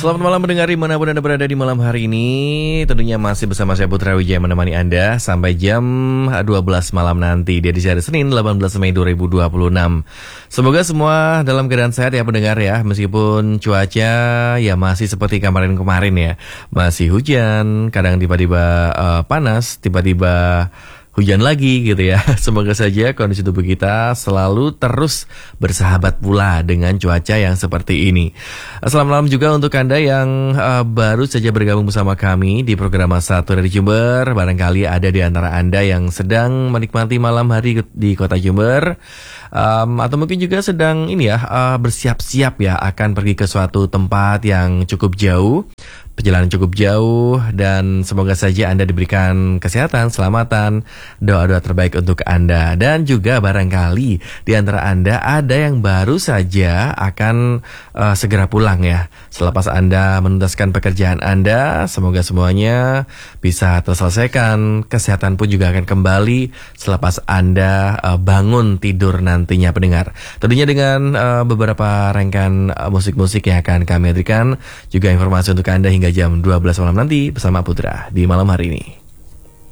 Selamat malam pendengar dimanapun Anda berada di malam hari ini. Tentunya masih bersama saya Putra Wijaya menemani Anda sampai jam 12 malam nanti di edisi hari Senin 18 Mei 2026. Semoga semua dalam keadaan sehat ya pendengar ya. Meskipun cuaca ya masih seperti kemarin-kemarin ya. Masih hujan, kadang tiba-tiba panas, tiba-tiba hujan lagi gitu ya. Semoga saja kondisi tubuh kita selalu terus bersahabat pula dengan cuaca yang seperti ini. Selamat malam juga untuk Anda yang baru saja bergabung bersama kami di program Satu dari Jember. Barangkali ada di antara Anda yang sedang menikmati malam hari di kota Jember, atau mungkin juga sedang bersiap-siap ya akan pergi ke suatu tempat yang cukup jauh. Perjalanan cukup jauh dan semoga saja Anda diberikan kesehatan, keselamatan, doa-doa terbaik untuk Anda. Dan juga barangkali di antara Anda ada yang baru saja akan segera pulang ya. Selepas Anda menuntaskan pekerjaan Anda, semoga semuanya bisa terselesaikan. Kesehatan pun juga akan kembali selepas Anda bangun tidur nantinya pendengar. Tentunya dengan beberapa rangkaian musik-musik yang akan kami hadirkan, juga informasi untuk Anda hingga jam 12 malam nanti bersama Putra di malam hari ini.